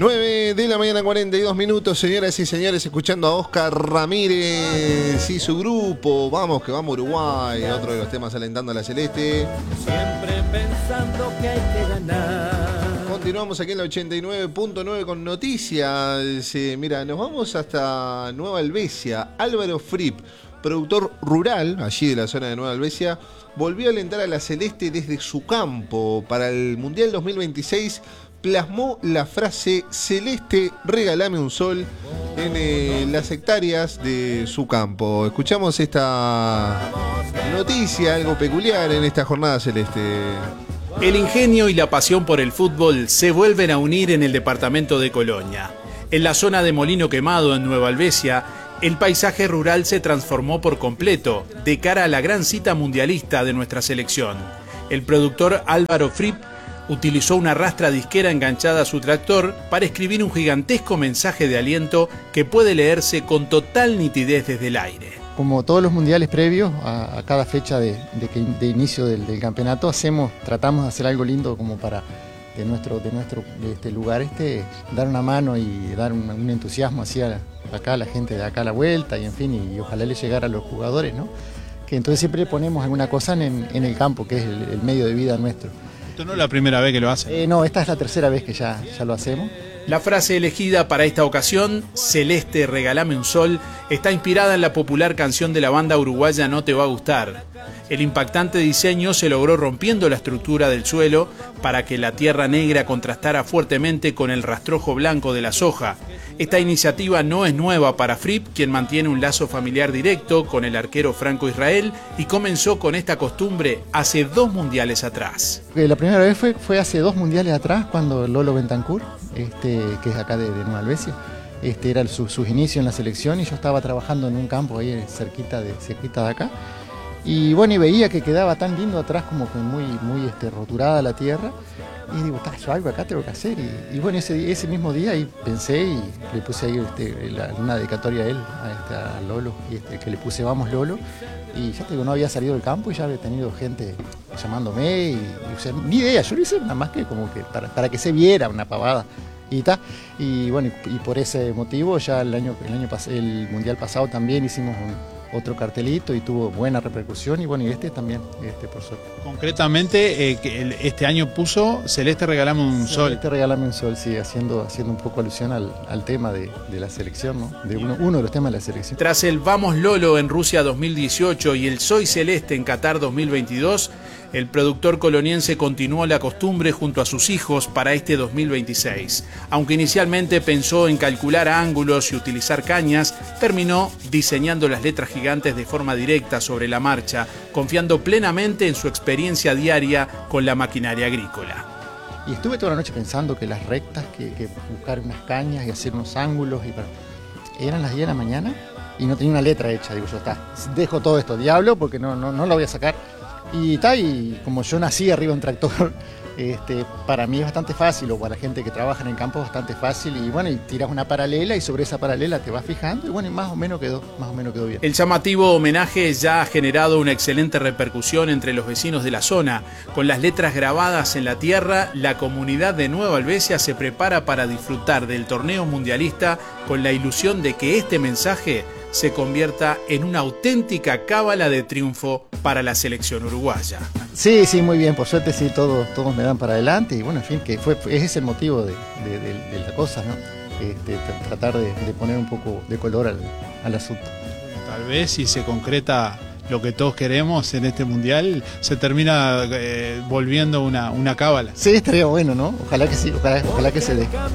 9 de la mañana, 42 minutos, señoras y señores, escuchando a Oscar Ramírez y su grupo. Vamos, que vamos Uruguay, otro de los temas alentando a la Celeste. Siempre pensando que hay que ganar. Continuamos aquí en la 89.9 con noticias. Mira, nos vamos hasta Nueva Albesia. Álvaro Fripp, productor rural, allí de la zona de Nueva Albesia, volvió a alentar a la Celeste desde su campo. Para el Mundial 2026 plasmó la frase "Celeste, regálame un sol" en las hectáreas de su campo. Escuchamos esta noticia, algo peculiar en esta jornada celeste. El ingenio y la pasión por el fútbol se vuelven a unir en el departamento de Colonia. En la zona de Molino Quemado, en Nueva Albesia, el paisaje rural se transformó por completo de cara a la gran cita mundialista de nuestra selección. El productor Álvaro Fripp utilizó una rastra disquera enganchada a su tractor para escribir un gigantesco mensaje de aliento que puede leerse con total nitidez desde el aire. Como todos los mundiales previos a cada fecha de inicio del campeonato, tratamos de hacer algo lindo como para de nuestro lugar dar una mano y dar un entusiasmo hacia acá a la gente de acá a la vuelta y en fin, y ojalá le llegara a los jugadores, ¿no? Que entonces siempre ponemos alguna cosa en el campo, que es el medio de vida nuestro. ¿Esto no es la primera vez que lo hacen? No, esta es la tercera vez que ya lo hacemos. La frase elegida para esta ocasión, "Celeste, regálame un sol", está inspirada en la popular canción de la banda uruguaya No Te Va a Gustar. El impactante diseño se logró rompiendo la estructura del suelo para que la tierra negra contrastara fuertemente con el rastrojo blanco de la soja. Esta iniciativa no es nueva para Fripp, quien mantiene un lazo familiar directo con el arquero Franco Israel y comenzó con esta costumbre hace 2 mundiales atrás. La primera vez fue hace 2 mundiales atrás, cuando Lolo Bentancur, que es acá de Nueva Albesia, era sus inicios en la selección, y yo estaba trabajando en un campo ahí cerquita de acá. Y bueno, y veía que quedaba tan lindo atrás, como que muy roturada la tierra. Y digo, yo algo acá tengo que hacer. Y bueno, ese mismo día ahí pensé y le puse ahí una dedicatoria a él, a Lolo, que le puse "Vamos Lolo". Y ya te digo, no había salido del campo y ya había tenido gente llamándome. O sea, ni idea, yo lo hice nada más que como que para que se viera una pavada. Y bueno, y por ese motivo ya el mundial pasado también hicimos otro cartelito y tuvo buena repercusión, y bueno, y también, por suerte. Concretamente, este año puso "Celeste, regálame un sol". Celeste, regálame un sol, sí, haciendo un poco alusión al tema de la selección, ¿no? De uno de los temas de la selección. Tras el "Vamos Lolo" en Rusia 2018 y el "Soy Celeste" en Qatar 2022, el productor coloniense continuó la costumbre junto a sus hijos para este 2026. Aunque inicialmente pensó en calcular ángulos y utilizar cañas, terminó diseñando las letras gigantes de forma directa sobre la marcha, confiando plenamente en su experiencia diaria con la maquinaria agrícola. Y estuve toda la noche pensando que las rectas, que buscar unas cañas y hacer unos ángulos, eran las 10 de la mañana y no tenía una letra hecha. Digo, yo dejo todo esto, diablo, porque no lo voy a sacar. Y como yo nací arriba de un tractor, para mí es bastante fácil, o para la gente que trabaja en el campo es bastante fácil, y bueno, y tiras una paralela y sobre esa paralela te vas fijando, y bueno, y más o menos quedó bien. El llamativo homenaje ya ha generado una excelente repercusión entre los vecinos de la zona. Con las letras grabadas en la tierra, la comunidad de Nueva Albesia se prepara para disfrutar del torneo mundialista con la ilusión de que este mensaje se convierta en una auténtica cábala de triunfo para la selección uruguaya. Sí, muy bien, por suerte sí, todos me dan para adelante, y bueno, en fin, que ese es el motivo de la cosa, ¿no? Tratar de poner un poco de color al asunto. Tal vez si se concreta lo que todos queremos en este mundial, se termina volviendo una cábala. Sí, estaría bueno, ¿no? Ojalá que sí, ojalá que se dé.